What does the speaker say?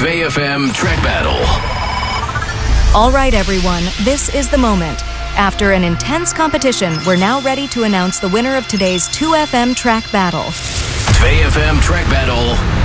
2FM Track Battle. All right, everyone, this is the moment. After an intense competition, we're now ready to announce the winner of today's 2FM Track Battle. 2FM Track Battle